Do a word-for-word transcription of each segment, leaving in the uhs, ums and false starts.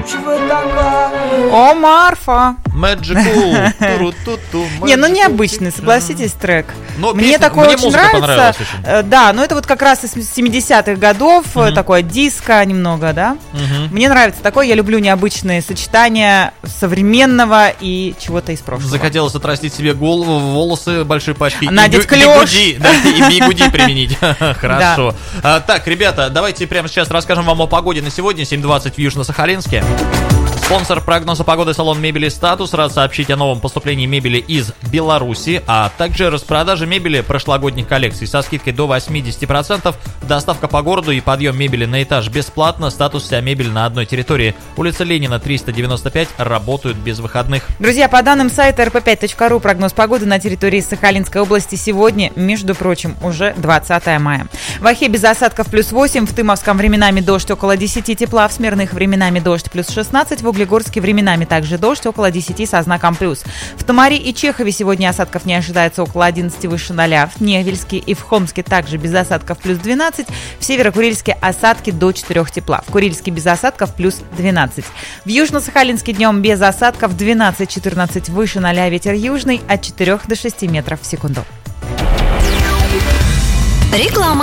улыбчивая такая. О, Марфа. Magical. Не, ну необычный, согласитесь, трек. Но мне песня, такое мне очень музыка понравилась нравится. очень. Да, но это вот как раз из семидесятых годов, Мгм. такое диско немного, да. Мгм. Мне нравится такое, я люблю необычные сочетания современного и чего-то из прошлого. Захотелось отрастить себе голову, волосы, большой пачки. Надеть и бю- клёш. бигуди, да, и бигуди применить. Хорошо. А, Так, ребята, давайте прямо сейчас расскажем вам о погоде на сегодня. семь двадцать в Южно-Сахалинске. Спонсор прогноза погоды — салон мебели «Статус». Рад сообщить о новом поступлении мебели из Беларуси, а также распродаже мебели прошлогодних коллекций со скидкой до восемьдесят процентов. Доставка по городу и подъем мебели на этаж бесплатно. «Статус» — вся мебель на одной территории. Улица Ленина, триста девяносто пять. Работают без выходных. Друзья, по данным сайта эр пэ пять точка ру, прогноз погоды на территории Сахалинской области сегодня, между прочим, уже двадцатое мая. В Ахе без осадков плюс восемь, в Тымовском временами дождь около десяти тепла, в Смирных временами дождь плюс шестнадцать, в Углегорске временами также дождь около десяти со знаком плюс. В Тамаре и Чехове сегодня осадков не ожидается около одиннадцати, выше ноля. В Невельске и в Хомске также без осадков плюс двенадцать, в Северо-Курильске осадки до четырёх тепла, в Курильске без осадков плюс двенадцать. В Южно-Сахалинске днем без осадков двенадцать-четырнадцать, выше ноля, ветер южный от четырёх до шести метров в секунду. Реклама.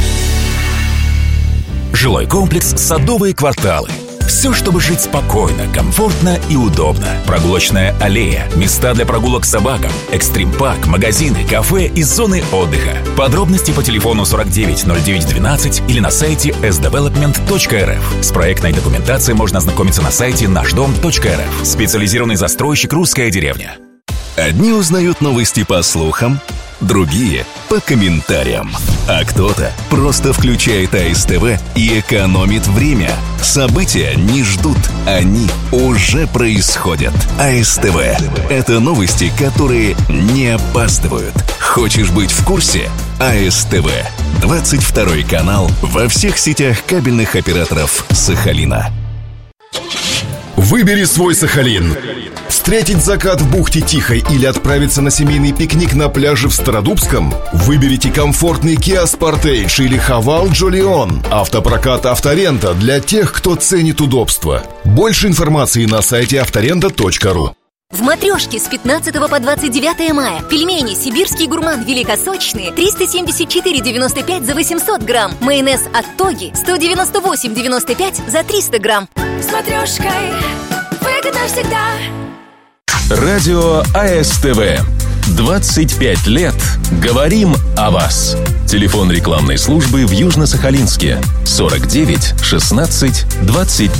Жилой комплекс «Садовые кварталы». Все, чтобы жить спокойно, комфортно и удобно. Прогулочная аллея, места для прогулок с собакам, экстрим-парк, магазины, кафе и зоны отдыха. Подробности по телефону сорок девять ноль девять двенадцать или на сайте эс девелопмент точка эр эф. С проектной документацией можно ознакомиться на сайте наш дом точка эр эф. Специализированный застройщик «Русская деревня». Одни узнают новости по слухам, другие — по комментариям. А кто-то просто включает а эс тэ вэ и экономит время. События не ждут, они уже происходят. а эс тэ вэ — это новости, которые не опаздывают. Хочешь быть в курсе? а эс тэ вэ. двадцать второй канал во всех сетях кабельных операторов Сахалина. Выбери свой Сахалин. Встретить закат в бухте Тихой или отправиться на семейный пикник на пляже в Стародубском? Выберите комфортный Kia Sportage или Haval Jolion. Автопрокат «Авторента» для тех, кто ценит удобство. Больше информации на сайте авторента точка ру. В «Матрешке» с пятнадцатого по двадцать девятое мая пельмени «Сибирский гурман» великосочные триста семьдесят четыре девяносто пять за восемьсот грамм. Майонез от Тоги сто девяносто восемь девяносто пять за триста грамм. С «Матрешкой» выгодно всегда. Радио а эс тэ вэ. двадцать пять лет. Говорим о вас. Телефон рекламной службы в Южно-Сахалинске сорок девять шестнадцать двадцать